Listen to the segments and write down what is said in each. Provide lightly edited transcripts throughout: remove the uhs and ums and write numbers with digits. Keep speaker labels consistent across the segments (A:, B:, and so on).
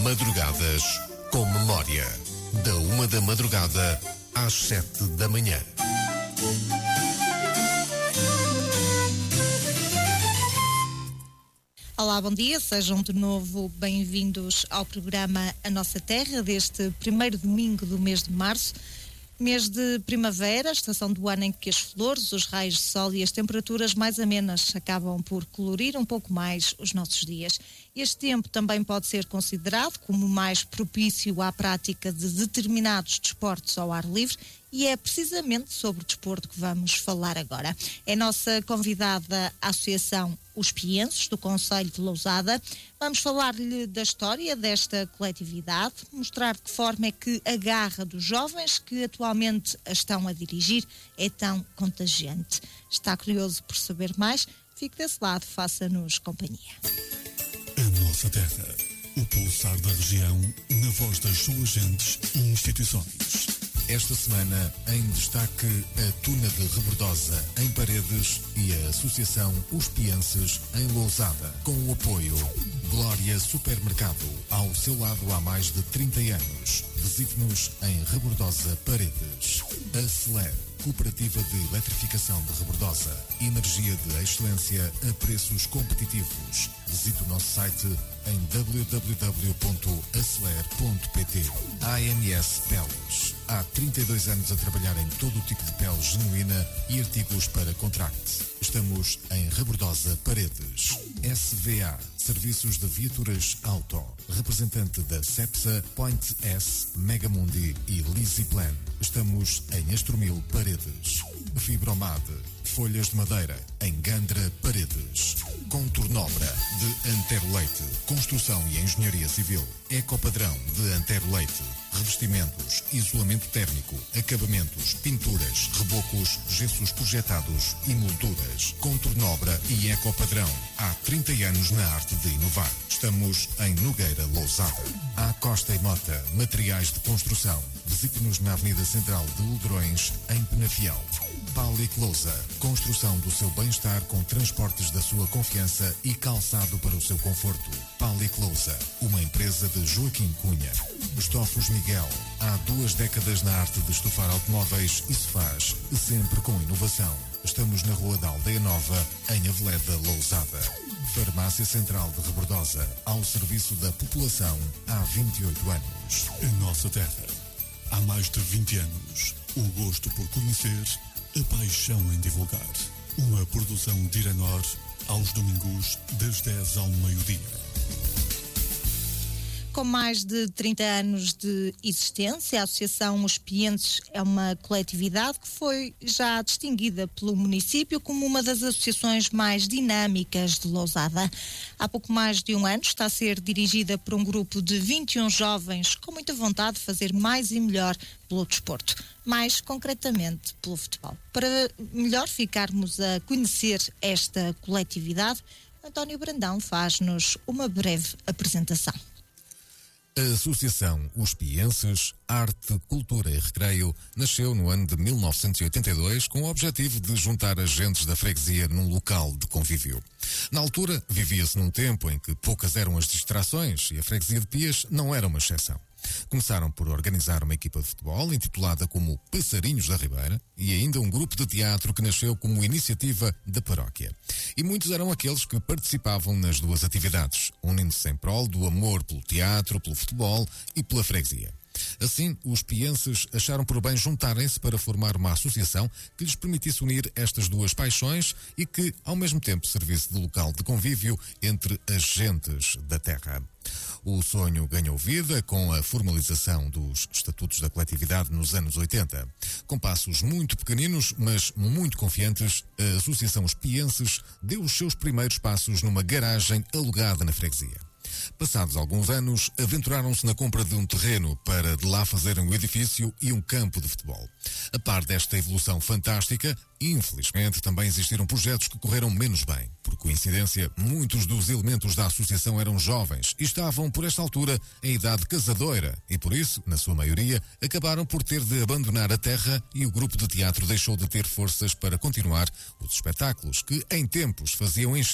A: Madrugadas com Memória. Da 1 da madrugada às 7 da manhã.
B: Olá, bom dia, sejam de novo bem-vindos ao programa A Nossa Terra deste primeiro domingo do mês de março. Mês de primavera, estação do ano em que as flores, os raios de sol e as temperaturas mais amenas acabam por colorir um pouco mais os nossos dias. Este tempo também pode ser considerado como mais propício à prática de determinados desportos ao ar livre e é precisamente sobre o desporto que vamos falar agora. É nossa convidada a Associação Os Pienses, do Concelho de Lousada. Vamos falar-lhe da história desta coletividade, mostrar de que forma é que a garra dos jovens que atualmente a estão a dirigir é tão contagiante. Está curioso por saber mais? Fique desse lado, faça-nos companhia.
C: A Nossa Terra, o pulsar da região, na voz das suas gentes e instituições.
A: Esta semana, em destaque, a Tuna de Rebordosa, em Paredes, e a Associação Os Pienses, em Lousada, com o apoio Glória Supermercado, ao seu lado há mais de 30 anos. Visite-nos em Rebordosa, Paredes. A Celer, Cooperativa de Eletrificação de Rebordosa. Energia de excelência a preços competitivos. Visite o nosso site em www.aceler.pt. AMS Peles. Há 32 anos a trabalhar em todo o tipo de pele genuína e artigos para contracte. Estamos em Rebordosa, Paredes. SVA, Serviços de Viaturas Auto. Representante da Cepsa, Point S, Megamundi e Lisiplan. Estamos em Estoril, Paredes. Fibromad, folhas de madeira, em Gandra, Paredes. Contornobra, de Antero Leite, construção e engenharia civil. Ecopadrão, de Antero Leite, revestimentos, isolamento térmico, acabamentos, pinturas, rebocos, gessos projetados e molduras. Contornobra e Ecopadrão, há 30 anos na arte de inovar. Estamos em Nogueira, Lousada. À Costa e Mota, materiais de construção. Visite-nos na Avenida Central de Uldrões, em Penafiel. Pauliclousa, construção do seu bem-estar com transportes da sua confiança e calçado para o seu conforto. Pauliclousa, uma empresa de Joaquim Cunha. Estofos Miguel, há 2 décadas na arte de estofar automóveis e se faz sempre com inovação. Estamos na Rua da Aldeia Nova, em Aveleda, Lousada. Farmácia Central de Rebordosa, ao serviço da população há 28 anos.
C: A Nossa Terra, há mais de 20 anos. O gosto por conhecer, a paixão em divulgar. Uma produção de Iranor, aos domingos, das 10 ao meio-dia.
B: Com mais de 30 anos de existência, a Associação Os Pienses é uma coletividade que foi já distinguida pelo município como uma das associações mais dinâmicas de Lousada. Há pouco mais de um ano está a ser dirigida por um grupo de 21 jovens com muita vontade de fazer mais e melhor pelo desporto, mais concretamente pelo futebol. Para melhor ficarmos a conhecer esta coletividade, António Brandão faz-nos uma breve apresentação.
A: A Associação Os Pienses, Arte, Cultura e Recreio nasceu no ano de 1982 com o objetivo de juntar agentes da freguesia num local de convívio. Na altura, vivia-se num tempo em que poucas eram as distrações e a freguesia de Pias não era uma exceção. Começaram por organizar uma equipa de futebol intitulada como Passarinhos da Ribeira e ainda um grupo de teatro que nasceu como iniciativa da paróquia. E muitos eram aqueles que participavam nas duas atividades, unindo-se em prol do amor pelo teatro, pelo futebol e pela freguesia. Assim, os pienses acharam por bem juntarem-se para formar uma associação que lhes permitisse unir estas duas paixões e que, ao mesmo tempo, servisse de local de convívio entre as gentes da terra. O sonho ganhou vida com a formalização dos estatutos da coletividade nos anos 80. Com passos muito pequeninos, mas muito confiantes, a Associação Os Pienses deu os seus primeiros passos numa garagem alugada na freguesia. Passados alguns anos, aventuraram-se na compra de um terreno para de lá fazerem um edifício e um campo de futebol. A par desta evolução fantástica, infelizmente também existiram projetos que correram menos bem. Por coincidência, muitos dos elementos da associação eram jovens e estavam, por esta altura, em idade casadoira e, por isso, na sua maioria, acabaram por ter de abandonar a terra e o grupo de teatro deixou de ter forças para continuar os espetáculos que, em tempos, faziam encher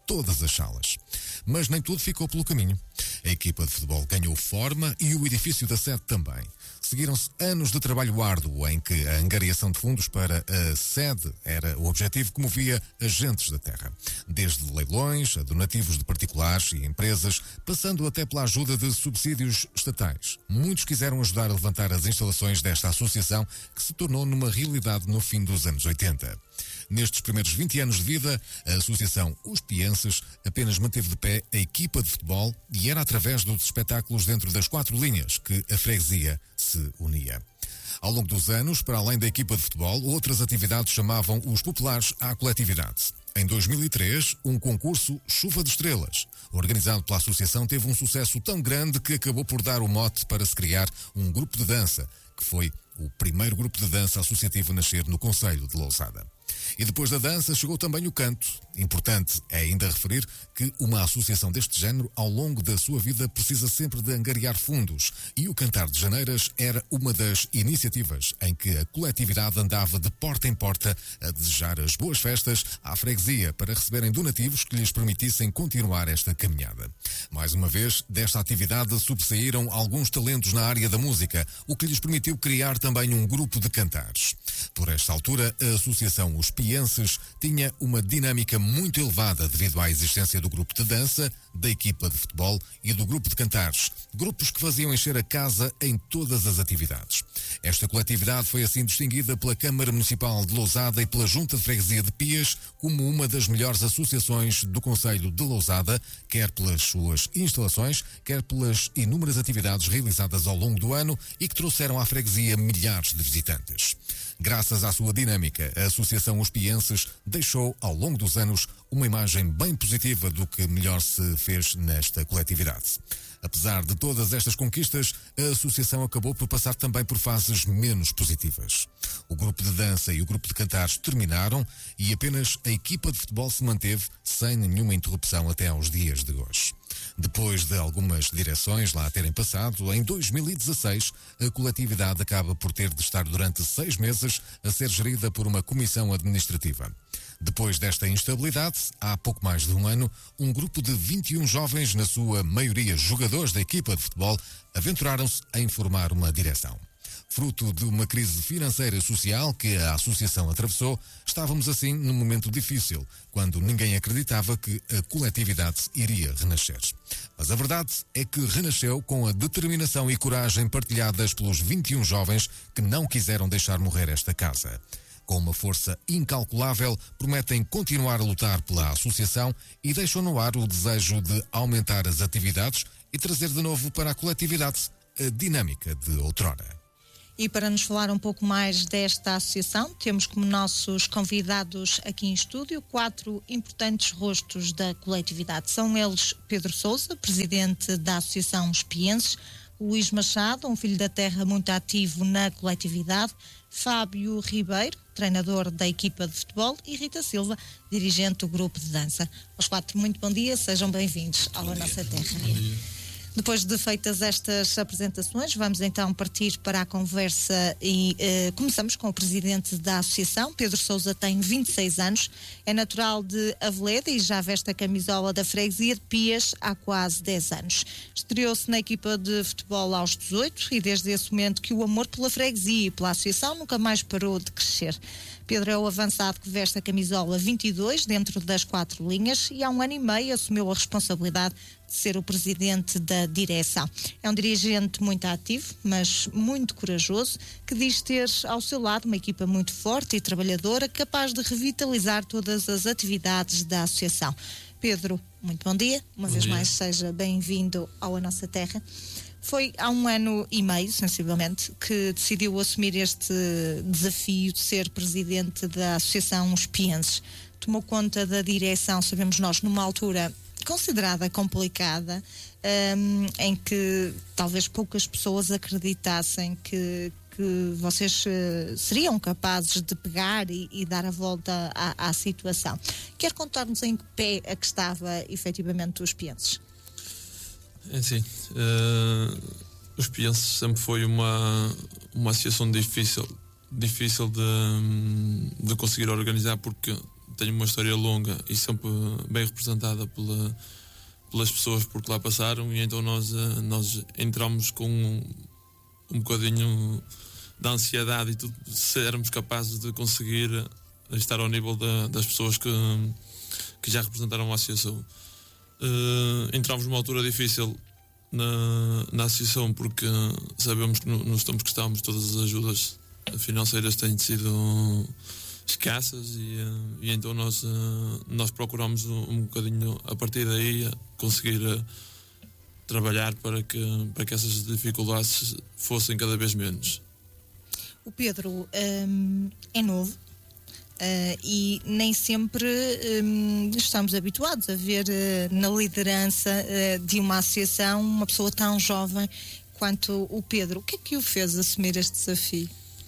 A: todas as salas. Mas nem tudo ficou pelo caminho. A equipa de futebol ganhou forma e o edifício da sede também. Seguiram-se anos de trabalho árduo em que a angariação de fundos para a sede era o objetivo que movia agentes da terra. Desde leilões a donativos de particulares e empresas, passando até pela ajuda de subsídios estatais. Muitos quiseram ajudar a levantar as instalações desta associação que se tornou numa realidade no fim dos anos 80. Nestes primeiros 20 anos de vida, a Associação Os Pienses apenas manteve de pé a equipa de futebol e era através dos espetáculos dentro das 4 linhas que a freguesia se unia. Ao longo dos anos, para além da equipa de futebol, outras atividades chamavam os populares à coletividade. Em 2003, um concurso Chuva de Estrelas, organizado pela associação, teve um sucesso tão grande que acabou por dar o mote para se criar um grupo de dança, que foi o primeiro grupo de dança associativo a nascer no concelho de Lousada. E depois da dança chegou também o canto. Importante é ainda referir que uma associação deste género, ao longo da sua vida, precisa sempre de angariar fundos. E o Cantar de Janeiras era uma das iniciativas em que a coletividade andava de porta em porta a desejar as boas festas à freguesia para receberem donativos que lhes permitissem continuar esta caminhada. Mais uma vez, desta atividade sobressaíram alguns talentos na área da música, o que lhes permitiu criar também um grupo de cantares. Por esta altura, a Associação Os Pienses tinha uma dinâmica muito elevada devido à existência do grupo de dança, da equipa de futebol e do grupo de cantares, grupos que faziam encher a casa em todas as atividades. Esta coletividade foi assim distinguida pela Câmara Municipal de Lousada e pela Junta de Freguesia de Pias como uma das melhores associações do concelho de Lousada, quer pelas suas instalações, quer pelas inúmeras atividades realizadas ao longo do ano e que trouxeram à freguesia milhares de visitantes. Graças à sua dinâmica, a Associação Os Pienses deixou, ao longo dos anos, uma imagem bem positiva do que melhor se fez nesta coletividade. Apesar de todas estas conquistas, a associação acabou por passar também por fases menos positivas. O grupo de dança e o grupo de cantares terminaram e apenas a equipa de futebol se manteve sem nenhuma interrupção até aos dias de hoje. Depois de algumas direções lá terem passado, em 2016, a coletividade acaba por ter de estar durante 6 meses a ser gerida por uma comissão administrativa. Depois desta instabilidade, há pouco mais de um ano, um grupo de 21 jovens, na sua maioria jogadores da equipa de futebol, aventuraram-se a formar uma direção. Fruto de uma crise financeira e social que a associação atravessou, estávamos assim num momento difícil, quando ninguém acreditava que a coletividade iria renascer. Mas a verdade é que renasceu com a determinação e coragem partilhadas pelos 21 jovens que não quiseram deixar morrer esta casa. Com uma força incalculável, prometem continuar a lutar pela associação e deixam no ar o desejo de aumentar as atividades e trazer de novo para a coletividade a dinâmica de outrora.
B: E para nos falar um pouco mais desta associação, temos como nossos convidados aqui em estúdio 4 importantes rostos da coletividade. São eles Pedro Sousa, presidente da Associação Os Pienses, Luís Machado, um filho da terra muito ativo na coletividade, Fábio Ribeiro, treinador da equipa de futebol, e Rita Silva, dirigente do grupo de dança. Aos 4, muito bom dia, sejam bem-vindos à Nossa Terra.
D: Bom dia.
B: Depois de feitas estas apresentações, vamos então partir para a conversa e começamos com o presidente da associação. Pedro Sousa tem 26 anos, é natural de Aveleda e já veste a camisola da freguesia de Pias há quase 10 anos. Estreou-se na equipa de futebol aos 18 e desde esse momento que o amor pela freguesia e pela associação nunca mais parou de crescer. Pedro é o avançado que veste a camisola 22 dentro das 4 linhas e há 1 ano e meio assumiu a responsabilidade de ser o presidente da direção. É um dirigente muito ativo, mas muito corajoso, que diz ter ao seu lado uma equipa muito forte e trabalhadora, capaz de revitalizar todas as atividades da associação. Pedro, muito bom dia. Uma vez mais, seja bem-vindo ao A Nossa Terra. Foi há 1 ano e meio, sensivelmente, que decidiu assumir este desafio de ser presidente da Associação Os Pienses. Tomou conta da direção, sabemos nós, numa altura considerada complicada, em que talvez poucas pessoas acreditassem que vocês seriam capazes de pegar e dar a volta à situação. Quer contar-nos em que pé é que estava efetivamente Os Pienses?
D: É sim, Os Pienses sempre foi uma associação difícil de conseguir organizar, porque tem uma história longa e sempre bem representada pelas pessoas por que lá passaram, e então nós entramos com um bocadinho de ansiedade e tudo, sermos capazes de conseguir estar ao nível das pessoas que já representaram a associação. Entramos numa altura difícil na associação, porque sabemos que nos tempos que estamos todas as ajudas financeiras têm sido escassas, e então nós procuramos um bocadinho a partir daí conseguir trabalhar para que essas dificuldades fossem cada vez menos.
B: O Pedro é novo. E nem sempre estamos habituados a ver na liderança de uma associação uma pessoa tão jovem quanto o Pedro. O que é que o fez assumir este desafio?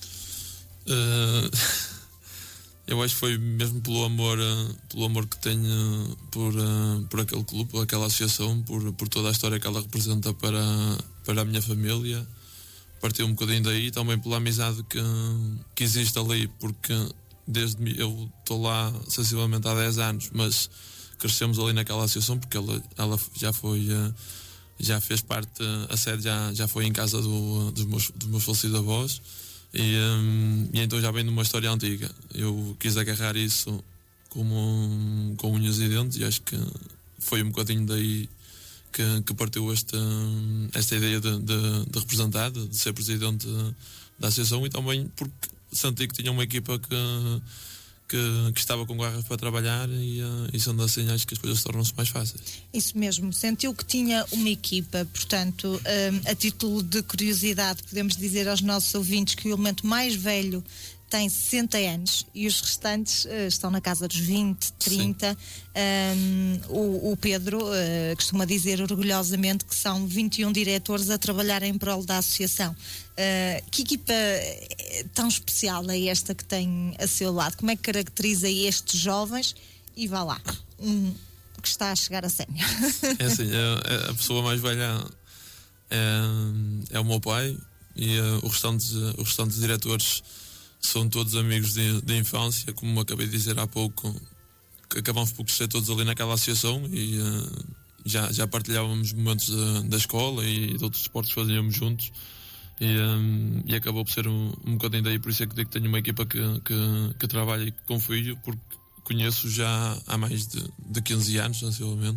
D: Eu acho que foi mesmo pelo amor que tenho por aquele clube, por aquela associação, por toda a história que ela representa para a minha família. Partiu um bocadinho daí, também pela amizade que existe ali, porque eu estou lá sensivelmente há 10 anos, mas crescemos ali naquela associação, porque ela já fez parte, a sede já foi em casa dos meus falecidos avós, e então já vem de uma história antiga. Eu quis agarrar isso com unhas e dentes, e acho que foi um bocadinho daí que partiu esta ideia de representar, de ser presidente da associação, e também porque senti que tinha uma equipa que estava com garras para trabalhar, e sendo assim acho que as coisas tornam-se mais fáceis.
B: Isso mesmo, sentiu que tinha uma equipa, portanto, a título de curiosidade, podemos dizer aos nossos ouvintes que o elemento mais velho tem 60 anos e os restantes estão na casa dos 20, 30. O Pedro costuma dizer orgulhosamente que são 21 diretores a trabalhar em prol da associação. Que equipa tão especial é esta que tem a seu lado? Como é que caracteriza estes jovens? E vá lá, que está a chegar a sénior.
D: É assim, a pessoa mais velha é o meu pai, e os restantes diretores são todos amigos de infância, como acabei de dizer há pouco, que acabamos por crescer todos ali naquela associação, e já partilhávamos momentos da escola e de outros esportes que fazíamos juntos, e acabou por ser um bocadinho daí. Por isso é que digo que tenho uma equipa que trabalha e que confio, porque conheço já há mais de 15 anos, sensivelmente,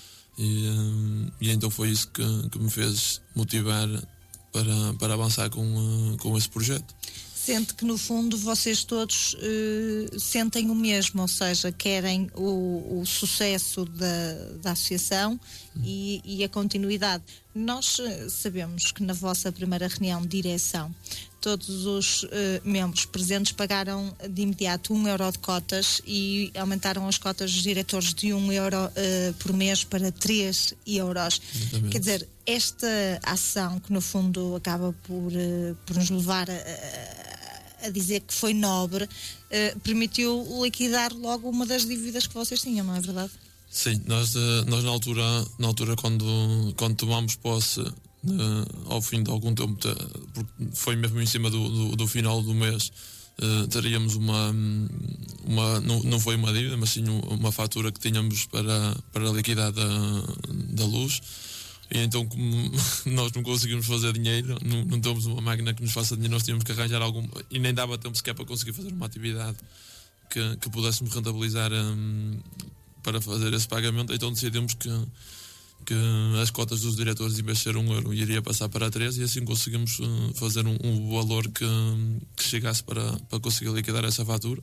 D: e então foi isso que me fez motivar para avançar com esse projeto.
B: Sente que no fundo vocês todos sentem o mesmo, ou seja, querem o sucesso da associação e a continuidade. Nós sabemos que na vossa primeira reunião de direção todos os membros presentes pagaram de imediato €1 de cotas e aumentaram as cotas dos diretores de €1 por mês para €3.
D: Exatamente.
B: Quer dizer, esta ação que no fundo acaba por nos levar a dizer que foi nobre, permitiu liquidar logo uma das dívidas que vocês tinham, não é verdade?
D: Sim, nós na altura quando tomamos posse, ao fim de algum tempo, porque foi mesmo em cima do final do mês, teríamos não foi uma dívida, mas sim uma fatura que tínhamos para liquidar da luz. E então, como nós não conseguimos fazer dinheiro, não temos uma máquina que nos faça dinheiro, nós tínhamos que arranjar e nem dava tempo sequer para conseguir fazer uma atividade que pudéssemos rentabilizar para fazer esse pagamento. Então decidimos que as cotas dos diretores, em vez de ser €1, iria passar para 3, e assim conseguimos fazer um valor que chegasse para conseguir liquidar essa fatura.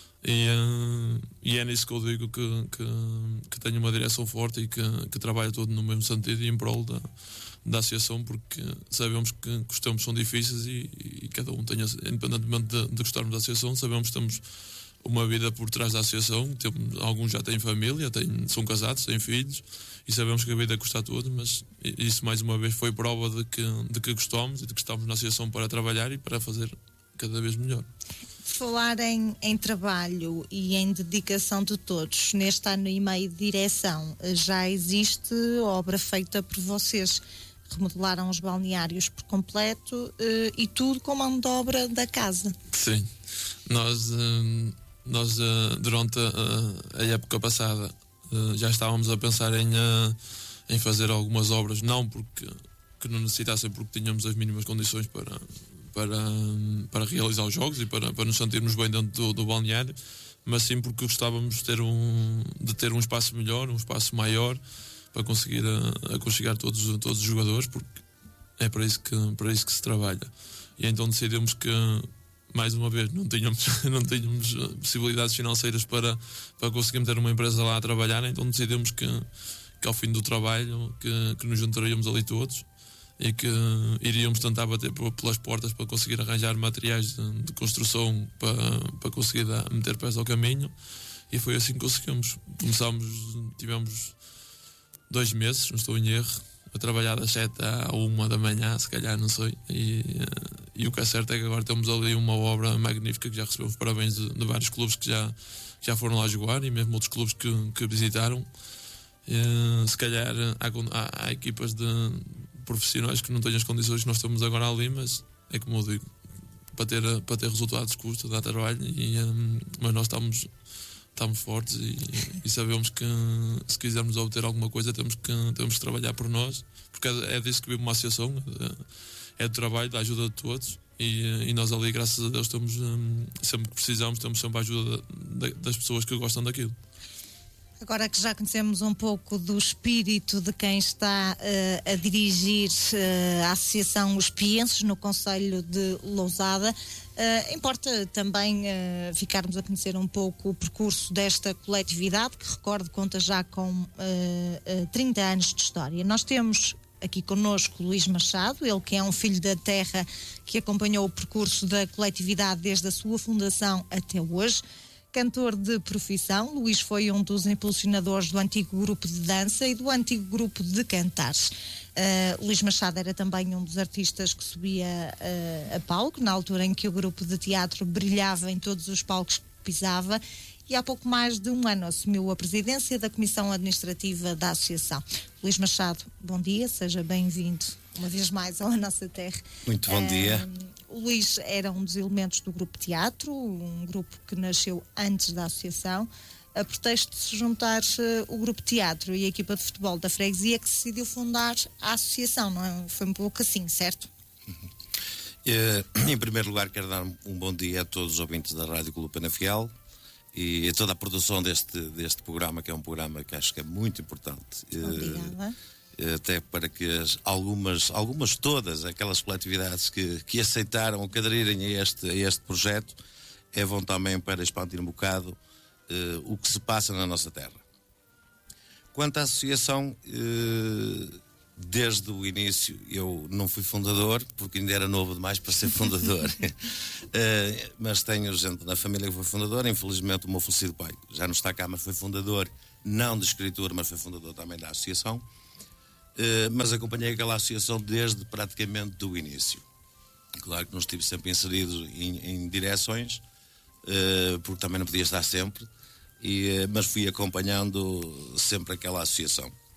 D: E é nisso que eu digo que tenho uma direção forte e que trabalha todo no mesmo sentido e em prol da associação, porque sabemos que os tempos são difíceis e cada um tem, independentemente de gostarmos da associação, sabemos que temos uma vida por trás da associação. Alguns já têm família, são casados, têm filhos, e sabemos que a vida custa tudo, mas isso mais uma vez foi prova de que gostamos e de que estamos na associação para trabalhar e para fazer cada vez melhor.
B: Falar em trabalho e em dedicação de todos, neste ano e meio de direção, já existe obra feita por vocês. Remodelaram os balneários por completo e tudo com mão de obra da casa.
D: Sim, nós nós durante a época passada já estávamos a pensar em fazer algumas obras, não porque que não necessitassem, porque tínhamos as mínimas condições para realizar os jogos e para nos sentirmos bem dentro do balneário, mas sim porque gostávamos de ter um espaço melhor, um espaço maior, para conseguir aconchegar todos os jogadores, porque é para isso que se trabalha. E então decidimos que, mais uma vez, não tínhamos possibilidades financeiras para conseguirmos ter uma empresa lá a trabalhar, então decidimos que ao fim do trabalho que nos juntaríamos ali todos e que iríamos tentar bater pelas portas para conseguir arranjar materiais de construção para conseguir meter pés ao caminho, e foi assim que conseguimos. Tivemos 2 meses, não estou em erro, a trabalhar das 7 à 1 da manhã, se calhar, não sei, e o que é certo é que agora temos ali uma obra magnífica, que já recebemos parabéns de vários clubes que já foram lá jogar, e mesmo outros clubes que visitaram. Se calhar há equipas de profissionais que não têm as condições que nós temos agora ali, mas é como eu digo, para ter resultados custa, dá trabalho, mas nós estamos fortes e sabemos que se quisermos obter alguma coisa temos que trabalhar por nós, porque é disso que vive uma associação, é do trabalho, da ajuda de todos, e nós ali, graças a Deus, temos, sempre que precisamos, temos sempre a ajuda das pessoas que gostam daquilo.
B: Agora que já conhecemos um pouco do espírito de quem está a dirigir a Associação Os Pienses no Concelho de Lousada, importa também ficarmos a conhecer um pouco o percurso desta coletividade, que, recordo, conta já com 30 anos de história. Nós temos aqui connosco Luís Machado, ele que é um filho da terra, que acompanhou o percurso da coletividade desde a sua fundação até hoje. Cantor de profissão, Luís foi um dos impulsionadores do antigo grupo de dança e do antigo grupo de cantares. Luís Machado era também um dos artistas que subia a palco, na altura em que o grupo de teatro brilhava em todos os palcos que pisava, e há pouco mais de um ano assumiu a presidência da Comissão Administrativa da Associação. Luís Machado, bom dia, seja bem-vindo uma vez mais à nossa terra.
E: Muito bom dia.
B: O Luís era um dos elementos do grupo teatro, um grupo que nasceu antes da associação, a pretexto de se juntar o grupo teatro e a equipa de futebol da freguesia, que decidiu fundar a associação, não é? Foi um pouco assim, certo?
E: Em primeiro lugar, quero dar um bom dia a todos os ouvintes da Rádio Clube Penafiel e a toda a produção deste programa, que é um programa que acho que é muito importante.
B: Obrigada.
E: Até para que todas aquelas coletividades que aceitaram ou que aderirem a este projeto vão também para expandir um bocado o que se passa na nossa terra. Quanto à associação, desde o início eu não fui fundador, porque ainda era novo demais para ser fundador, mas tenho gente na família que foi fundador. Infelizmente o meu falecido pai já não está cá, mas foi fundador, não de escritura, mas foi fundador também da associação. Mas acompanhei aquela associação desde praticamente do início. Claro que não estive sempre inserido em direções, porque também não podia estar sempre, mas fui acompanhando sempre aquela associação.